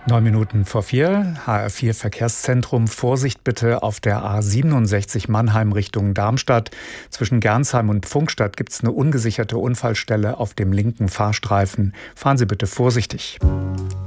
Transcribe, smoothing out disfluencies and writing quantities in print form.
9 Minuten vor 4, HR4 Verkehrszentrum. Vorsicht bitte auf der A67 Mannheim Richtung Darmstadt. Zwischen Gernsheim und Pfungstadt gibt es eine ungesicherte Unfallstelle auf dem linken Fahrstreifen. Fahren Sie bitte vorsichtig.